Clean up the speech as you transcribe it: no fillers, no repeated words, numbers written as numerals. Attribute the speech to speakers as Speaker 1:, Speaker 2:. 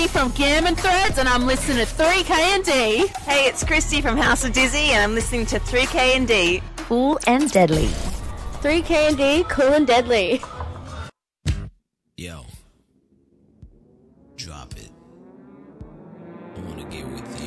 Speaker 1: Dizzy from Gammon Threads, and I'm listening to 3K&D.
Speaker 2: Hey, it's Christy from House of Dizzy, and I'm listening to 3K&D.
Speaker 3: Cool and deadly.
Speaker 4: 3K&D, cool and deadly.
Speaker 5: Yo, drop it. I wanna get with you.